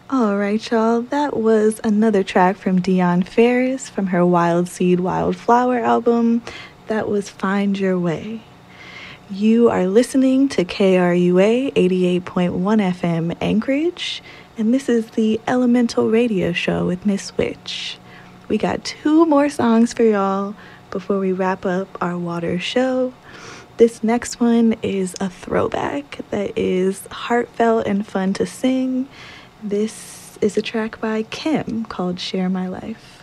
All right, y'all. That was another track from Dion Ferris from her Wild Seed, Wild Flower album. That was Find Your Way. You are listening to KRUA 88.1 FM Anchorage, and this is the Elemental Radio Show with Miss Witch. We got 2 more songs for y'all before we wrap up our water show. This next one is a throwback that is heartfelt and fun to sing. This is a track by Kim called Share My Life.